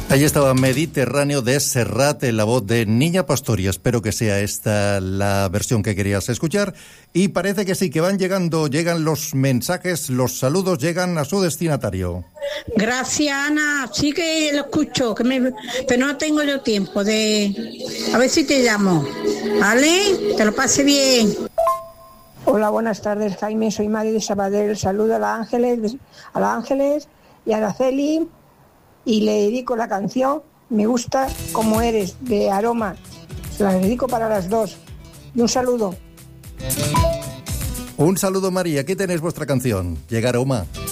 Ahí estaba Mediterráneo de Serrat en la voz de Niña Pastoria. Espero que sea esta la versión que querías escuchar. Y parece que sí, que llegan los mensajes, los saludos llegan a su destinatario. Gracias, Ana. Sí que lo escucho, pero no tengo yo tiempo de... A ver si te llamo. ¿Vale? Te lo pase bien. Hola, buenas tardes, Jaime. Soy Mari de Sabadell. Saludo a la Ángeles y a Araceli. Y le dedico la canción Me gusta como eres, de Aroma. Se la dedico para las dos. Y un saludo. Un saludo, María. Aquí tenéis vuestra canción. Llega Aroma.